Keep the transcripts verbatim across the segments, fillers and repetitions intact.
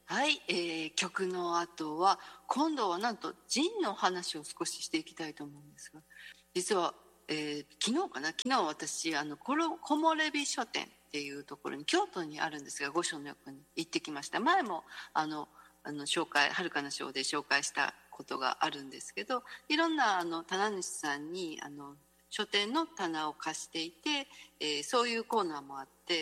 はい、えー、曲の後は今度はなんとジンの話を少ししていきたいと思うんですが、実は、えー、昨日かな昨日私あの木漏れ日書店っていうところに京都にあるんですが、御所の横に行ってきました。前もあのあの紹介はるかなショーで紹介したことがあるんですけど、いろんなあの棚主さんにあの書店の棚を貸していて、えー、そういうコーナーもあって、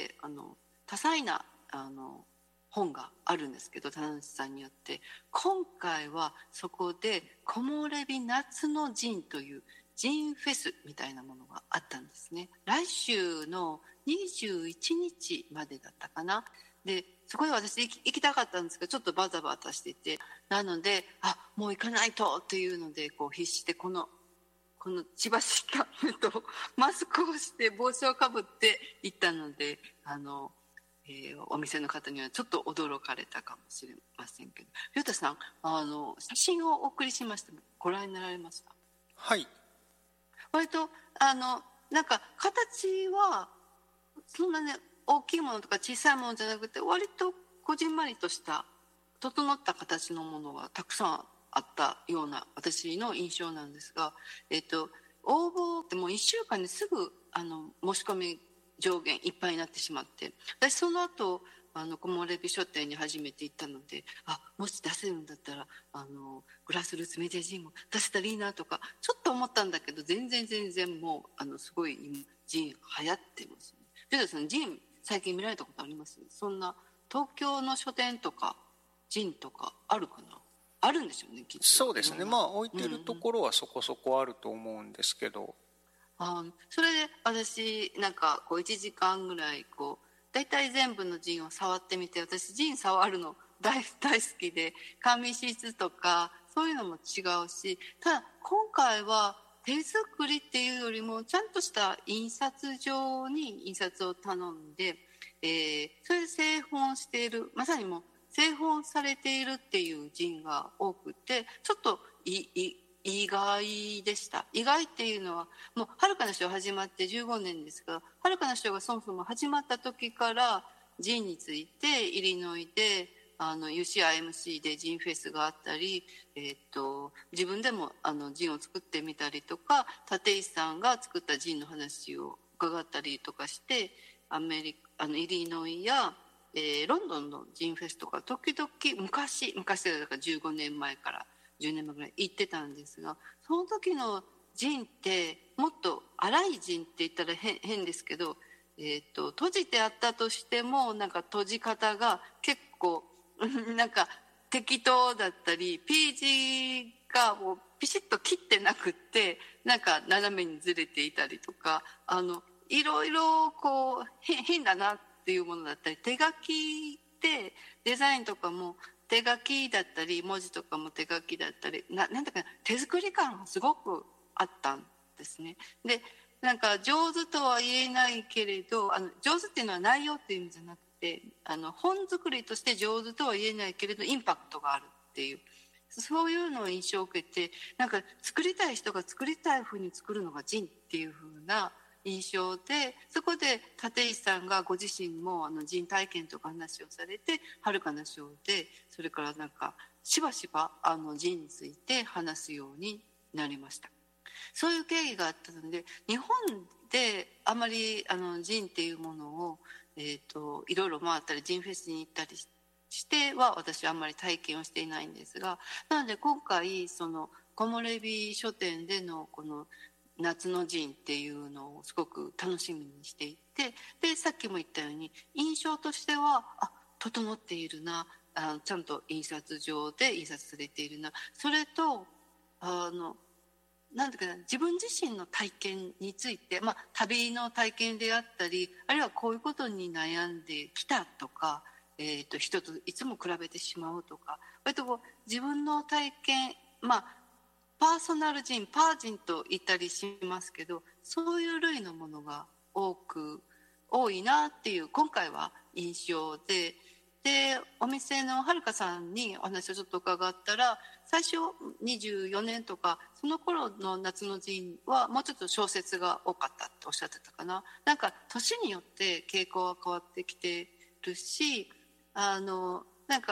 あの多彩なあの本があるんですけど、棚主さんによって今回はそこで木漏れ日夏のジンというジンフェスみたいなものがあったんですね。来週のにじゅういちにちまでだったかな。でそこで私行き行きたかったんですが、ちょっとバタバタしてて、なのであもう行かないとというので、こう必死でこのこの千葉市キャップとマスクをして帽子をかぶって行ったので、あのえー、お店の方にはちょっと驚かれたかもしれませんけど、りょうたさん、あの写真をお送りしました。ご覧になられました？ はい。 割とあのなんか形はそんなね大きいものとか小さいものじゃなくて、割とこじんまりとした整った形のものがたくさんあったような私の印象なんですが、えっと応募ってもういっしゅうかんですぐあの申し込み上限いっぱいになってしまって、私その後あの木漏れ日書店に初めて行ったので、あもし出せるんだったらあのグラスルーツメディアジンも出せたらいいなとかちょっと思ったんだけど、全然全然もうあのすごい今ジン流行ってますね。ジュダさん、ジン最近見られたことあります？そんな東京の書店とかジンとかあるかな？あるんでしょうね、きっと。 そうですね、まあ置いてるところはそこそこあると思うんですけど、うんうん、 あそれで私なんかこういちじかんぐらいこう大体全部のジンを触ってみて、私ジン触るの大大好きで、紙質とかそういうのも違うし、ただ今回は手作りっていうよりもちゃんとした印刷所に印刷を頼んで、えー、それで製本している、まさにもう製本されているっていうジンが多くて、ちょっといい意外でした。意外っていうのはもうはるかな賞始まってじゅうごねんですが、はるかな賞がそもそも始まった時からジンについてイリノイであの ユーシーアイエムシー でジンフェスがあったり、えー、っと自分でもあのジンを作ってみたりとか、立石さんが作ったジンの話を伺ったりとかして、アメリカあのイリノイや、えー、ロンドンのジンフェスとか時々昔昔だからじゅうごねんまえからじゅうねんまえぐらい行ってたんですが、その時のジンってもっと粗いジンって言ったら 変, 変ですけど、えー、と閉じてあったとしてもなんか閉じ方が結構なんか適当だったり、ページがもうピシッと切ってなくってなんか斜めにずれていたりとか、あのいろいろこう変だなっていうものだったり、手書きでデザインとかも手書きだったり文字とかも手書きだったり、ななんだか手作り感がすごくあったんですね。でなんか上手とは言えないけれど、あの上手っていうのは内容っていう意味じゃなくて、あの本作りとして上手とは言えないけれどインパクトがあるっていう、そういうのを印象を受けて、なんか作りたい人が作りたい風に作るのがジンっていう風な印象で、そこで立石さんがご自身もあのジン体験とか話をされて、はるかな賞でそれからなんかしばしばあのジンについて話すようになりました。そういう経緯があったので、日本であまりあのジンっていうものを、えー、といろいろ回ったりジンフェスに行ったりしては私はあんまり体験をしていないんですが、なので今回その木漏れ日書店でのこの夏のジンっていうのをすごく楽しみにしていて、でさっきも言ったように印象としてはあ整っているな、あちゃんと印刷上で印刷されているな、それとあのなんだかな、自分自身の体験について、まあ、旅の体験であったり、あるいはこういうことに悩んできたとか、えー、と人といつも比べてしまうとか、割とこう自分の体験、まあパーソナルジン、パージンと言ったりしますけど、そういう類のものが多く多いなっていう今回は印象で、でお店のはるかさんにお話をちょっと伺ったら、最初にじゅうよねんとかその頃の夏のジンはもうちょっと小説が多かったっておっしゃってたかな。なんか年によって傾向は変わってきてるし、あのなんか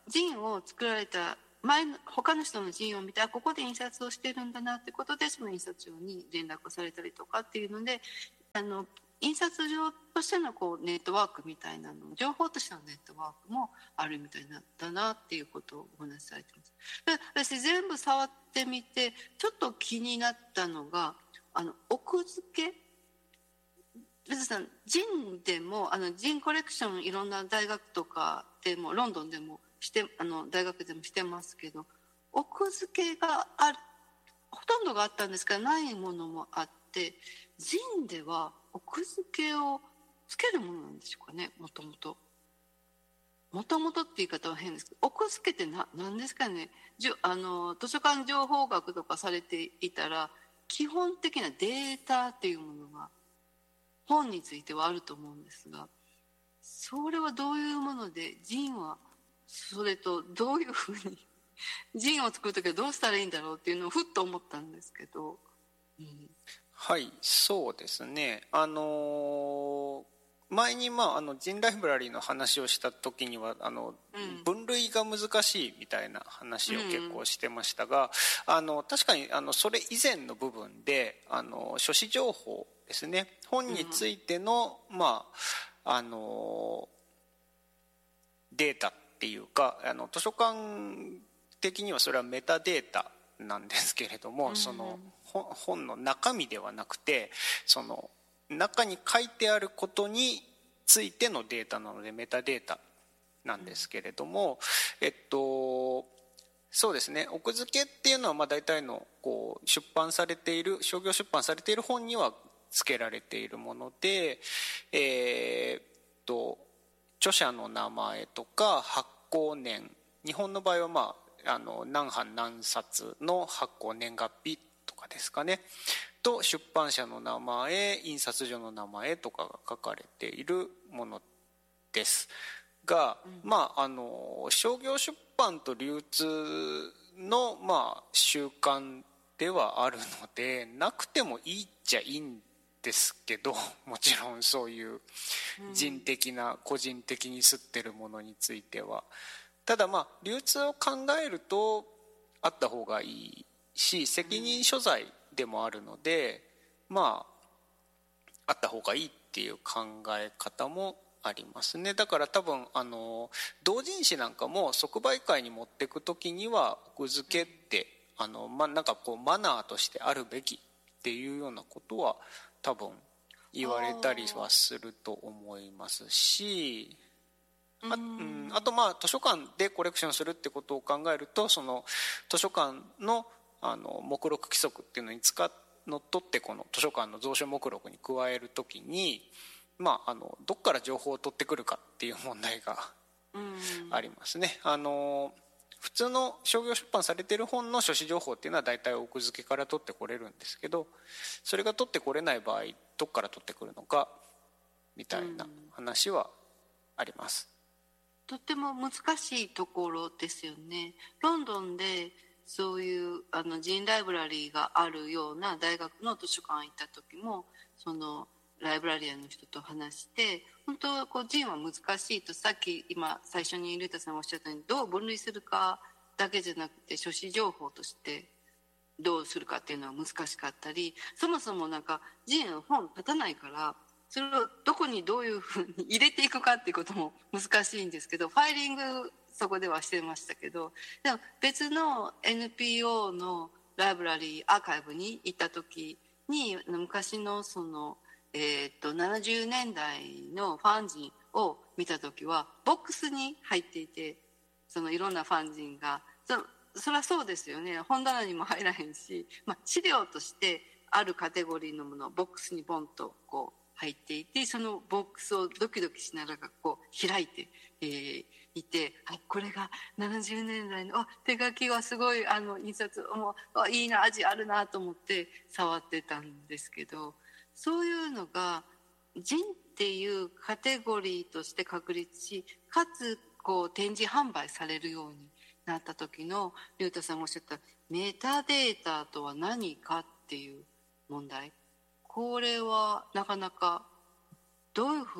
ジンを作られた前の他の人のジンを見て、あここで印刷をしてるんだなってことで、その印刷所に連絡されたりとかっていうので、あの印刷所としてのこうネットワークみたいなの、情報としてのネットワークもあるみたいなんだなっていうことをお話しされてます。で私全部触ってみてちょっと気になったのが、あの奥付け、水さんジンでもあのジンコレクションいろんな大学とかでもロンドンでもしてあの大学でもしてますけど、奥付けがあるほとんどがあったんですがないものもあって、ジンでは奥付けをつけるものなんでしょうかね。もともともともとって言い方は変ですけど、奥付けってな何ですかね。じゅあの図書館情報学とかされていたら基本的なデータっていうものが本についてはあると思うんですが、それはどういうもので、ジンはそれとどういうふうにジンを作るときはどうしたらいいんだろうっていうのをふっと思ったんですけど、うん、 はいそうですね、あのー前に、まあ、あのジンライブラリーの話をした時にはあの、うん、分類が難しいみたいな話を結構してましたが、うん、あの確かにあのそれ以前の部分であの書誌情報ですね、本についての、うん、まああのデータっていうか、あの図書館的にはそれはメタデータなんですけれども、うん、その本の中身ではなくてその中に書いてあることについてのデータなのでメタデータなんですけれども、えっとそうですね、奥付けっていうのはまあ大体のこう出版されている商業出版されている本には付けられているもので、えー、っと著者の名前とか発行年、日本の場合はまああの何版何冊の発行年月日とかですかねと、出版社の名前、印刷所の名前とかが書かれているものですが、うん、まああの商業出版と流通のまあ習慣ではあるのでなくてもいいっちゃいいんですけど、もちろんそういう人的な個人的に吸ってるものについては、ただまあ流通を考えるとあった方がいいし、責任所在でもあるので、まああった方がいいっていう考え方もありますね。だから多分あの同人誌なんかも即売会に持っていく時には奥付けってあの、まあ、なんかこうマナーとしてあるべきっていうようなことは多分言われたりはすると思いますし、あ, うん、あとまあ図書館でコレクションするってことを考えると、その図書館のあの目録規則っていうのに使っのっとってこの図書館の蔵書目録に加えるときに、まあ、あのどっから情報を取ってくるかっていう問題がありますね。あの普通の商業出版されている本の書誌情報っていうのは大体奥付けから取ってこれるんですけど、それが取ってこれない場合どっから取ってくるのかみたいな話はあります。 とっても難しいところですよね。ロンドンでそういうあのジンライブラリーがあるような大学の図書館行った時も、そのライブラリアンの人と話して、本当はこうジンは難しいと、さっき今最初にルータさんがおっしゃったように、どう分類するかだけじゃなくて書誌情報としてどうするかっていうのは難しかったり、そもそもなんかジンの本立たないから、それをどこにどういうふうに入れていくかっていうことも難しいんですけど、ファイリングそこではしてましたけど、でも別の エヌピーオー のライブラリーアーカイブに行った時に、昔のその、えー、っとななじゅうねんだいのファンジンを見た時はボックスに入っていて、そのいろんなファンジンが そ, そりゃそうですよね、本棚にも入らへんし、まあ、資料としてあるカテゴリーのものをボックスにボンとこう入っていて、そのボックスをドキドキしながらこう開いて、えー、いて、あ、これがななじゅうねんだいの、あ、手書きはすごい、あの印刷もあいいな、味あるなと思って触ってたんですけど、そういうのがジンっていうカテゴリーとして確立し、かつこう展示販売されるようになった時の、龍太さんがおっしゃったメタデータとは何かっていう問題、これはなかなかどういうふう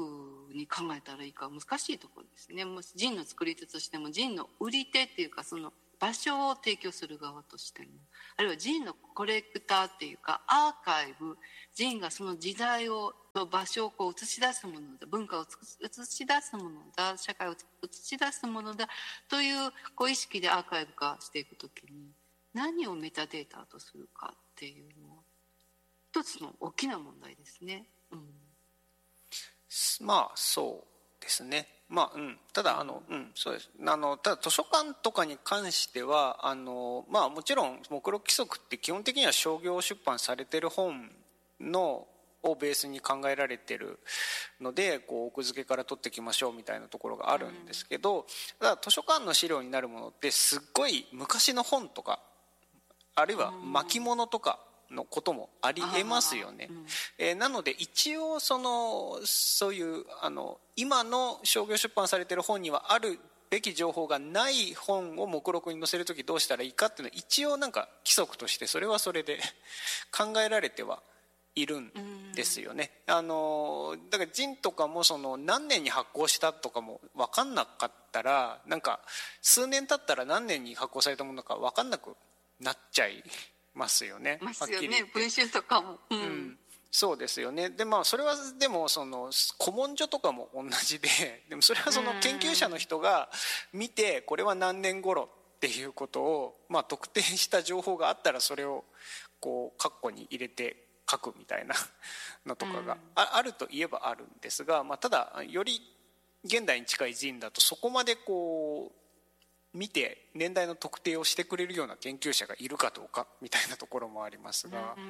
に考えたらいいか難しいところですね。もしジンの作り手としても、ジンの売り手っていうか、その場所を提供する側としても、あるいはジンのコレクターっていうかアーカイブ、ジンがその時代を場所をこう映し出すものだ、文化を映し出すものだ、社会を映し出すものだというこう意識でアーカイブ化していくときに、何をメタデータとするかっていうのは一つの大きな問題ですね。うん、 まあそうですね。まあうん、ただあの、うん、そうです。あのただ図書館とかに関してはあの、まあ、もちろん目録規則って基本的には商業出版されてる本のをベースに考えられてるので、こう奥付けから取ってきましょうみたいなところがあるんですけど、ただ図書館の資料になるものってすっごい昔の本とか、あるいは巻物とかのこともありえますよね。えー、なので一応そのそういうあの今の商業出版されている本にはあるべき情報がない本を目録に載せるときどうしたらいいかっていうのは一応なんか規則としてそれはそれで考えられてはいるんですよね。あのだからジンとかもその何年に発行したとかも分かんなかったら、なんか数年経ったら何年に発行されたものか分かんなくなっちゃいますよね。 ますよね、文集とかも、うんうん、そうですよね。でまあそれはでもその古文書とかも同じで、でもそれはその研究者の人が見てこれは何年頃っていうことを、まあ、特定した情報があったらそれをこう括弧に入れて書くみたいなのとかが あ, あるといえばあるんですが、まあ、ただより現代に近いジンだとそこまでこう見て年代の特定をしてくれるような研究者がいるかどうかみたいなところもありますが、 うん、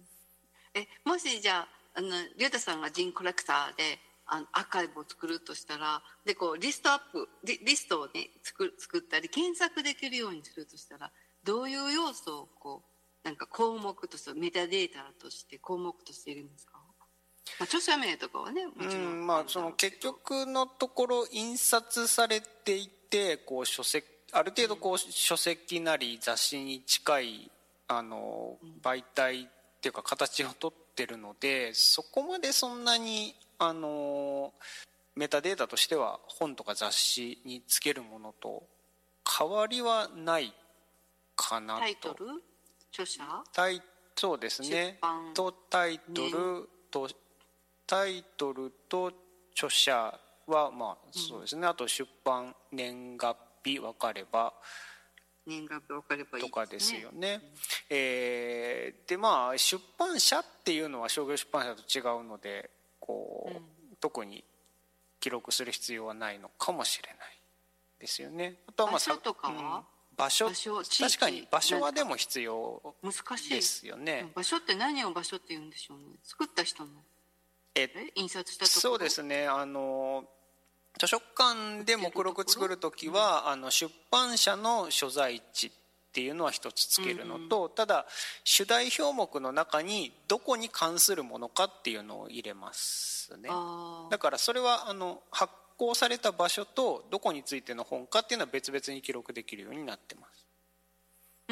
えもしじゃあ龍太さんがジンコレクターであのアーカイブを作るとしたら、でこうリストアップ リ, リストを、ね、作, 作ったり検索できるようにするとしたら、どういう要素をこうなんか項目としてメタデータとして項目としているんですか？まあ、著者名とかはねもちろん、 うんまあ、その結局のところ印刷されていてこう書籍ある程度こう書籍なり雑誌に近いあの媒体っていうか形をとってるので、そこまでそんなにあのメタデータとしては本とか雑誌につけるものと変わりはないかなと。 タイトル著者タイそうですねとタイトルと、タイトルと著者はまあそうですね、うん、あと出版年月日分かれば年月日分かればいいですねとかですよね、うんえー、でまあ出版社っていうのは商業出版社と違うのでこう、うん、特に記録する必要はないのかもしれないですよね。あとはまあ場所とかは、うん、 場所場所確かに場所はでも必要ですよね。 場所って何を場所って言うんでしょうね。作った人のえ印刷したところ。 そうですね、あの図書館で目録作るときは、うん、あの出版社の所在地っていうのは一つつけるのと、うんうん、ただ主題表目の中にどこに関するものかっていうのを入れますね。だからそれはあの発行された場所とどこについての本かっていうのは別々に記録できるようになってます。 うん、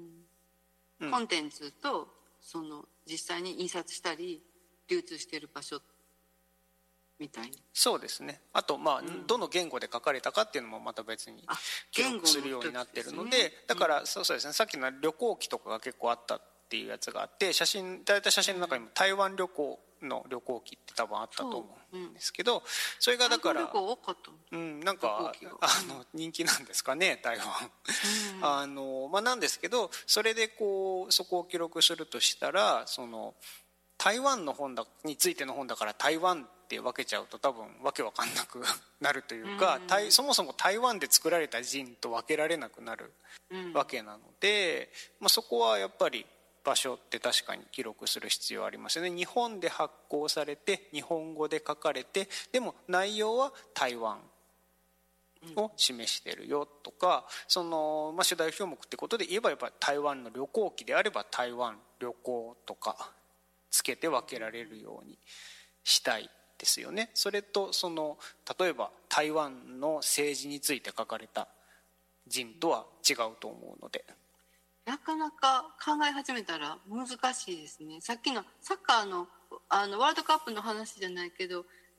うん、コンテンツとその実際に印刷したり流通している場所みたいに。 そうですね。あとまあ、うん、どの言語で書かれたかっていうのもまた別に記録するようになってるの で, で、ね、だからそうそうですね、さっきの旅行記とかが結構あったっていうやつがあって、写真大体写真の中にも台湾旅行の旅行記って多分あったと思うんですけど、 そ,、うん、それがだから台湾旅行多かった、 うん、なんかあの人気なんですかね台湾、うん、あのまあなんですけど、それでこうそこを記録するとしたら、その台湾の本だについての本だから台湾って分けちゃうと多分わけわかんなくなるというか、うん、そもそも台湾で作られたジンと分けられなくなるわけなので、まあ、そこはやっぱり場所って確かに記録する必要ありますよね。日本で発行されて日本語で書かれて、でも内容は台湾を示してるよとか、その、まあ、主題表目ってことで言えばやっぱり台湾の旅行記であれば台湾旅行とかつけて分けられるようにしたいですよね。それとその例えば台湾の政治について書かれたジンとは違うと思うので、 なかなか考え始めたら難しいですね。さっきのサッカー の, あのワールドカップの話じゃないけど、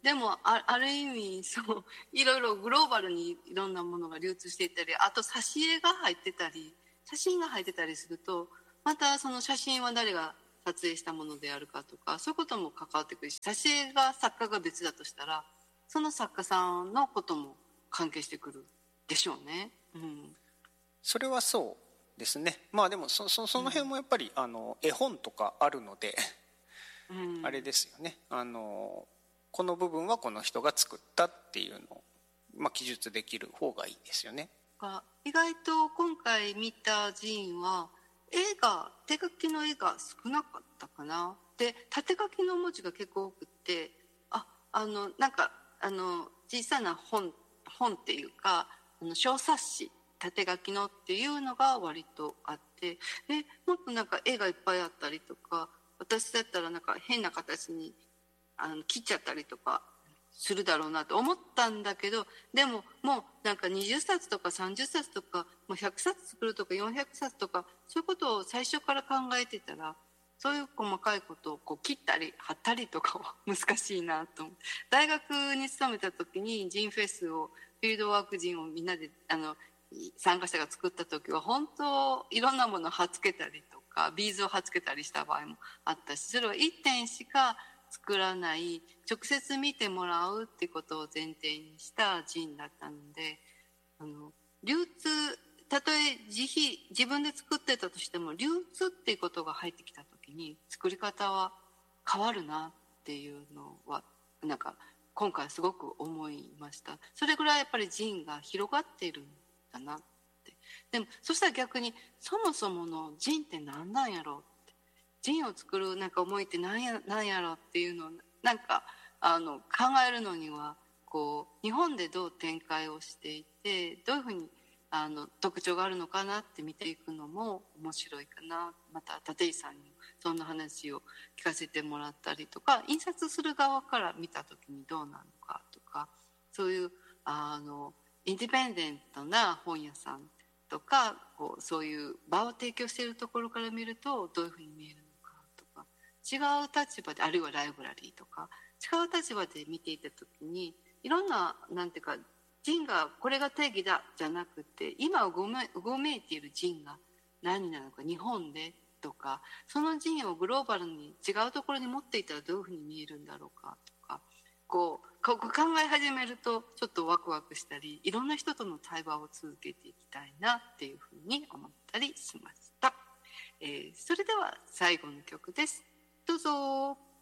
でも あ, ある意味そういろいろグローバルにいろんなものが流通していったり、あと挿絵が入ってたり写真が入ってたりすると、またその写真は誰が撮影したものであるかとか、そういうことも関わってくるし、挿絵が作家が別だとしたらその作家さんのことも関係してくるでしょうね、うん、 それはそうですね。まあでも そ, そ, その辺もやっぱり、うん、あの絵本とかあるので、うん、あれですよね、あのこの部分はこの人が作ったっていうのを、まあ、記述できる方がいいですよね。 意外と今回見た寺院は絵が手書きの絵が少なかったかな。で縦書きの文字が結構多くって、ああのなんかあの小さな本本っていうか、あの小冊子縦書きのっていうのが割とあって、でもっとなんか絵がいっぱいあったりとか、私だったらなんか変な形にあの切っちゃったりとかするだろうなと思ったんだけど、でももうなんかにじゅっさつとかさんじゅっさつとかもうひゃくさつ作るとかよんひゃくさつとか、そういうことを最初から考えてたら、そういう細かいことをこう切ったり貼ったりとかは難しいなと思って、大学に勤めた時にジンフェスをフィールドワークジンをみんなであの参加者が作った時は本当いろんなものを貼っつけたりとかビーズを貼っつけたりした場合もあったし、それはいってんしか作らない直接見てもらうってことを前提にしたジンだったので、あの流通、たとえ自費自分で作ってたとしても流通っていうことが入ってきた時に作り方は変わるなっていうのはなんか今回すごく思いました。それぐらいやっぱりジンが広がっているんだなって。でもそしたら逆にそもそものジンって何なんやろうって、ジンを作るなんか思いって何や、何やろうっていうのをなんかあの考えるのにはこう日本でどう展開をしていてどういうふうにあの特徴があるのかなって見ていくのも面白いかな。また立石さんにそんな話を聞かせてもらったりとか、印刷する側から見た時にどうなのかとか、そういうあのインディペンデントな本屋さんとかこうそういう場を提供しているところから見るとどういうふうに見えるのかとか、違う立場であるいはライブラリーとか違う立場で見ていた時にいろんななんていうか人がこれが定義だじゃなくて、今うごめうごめいている人が何なのか、日本でとか、その人をグローバルに違うところに持っていたらどういうふうに見えるんだろうかとか、こうこう考え始めるとちょっとワクワクしたり、いろんな人との対話を続けていきたいなっていうふうに思ったりしました。えー、それでは最後の曲です。どうぞ。